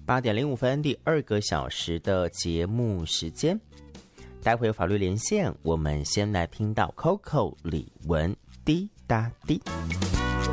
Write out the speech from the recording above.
8:05第2个小时的节目时间。待会有法律连线，我们先来听到 Coco 李玟滴答滴。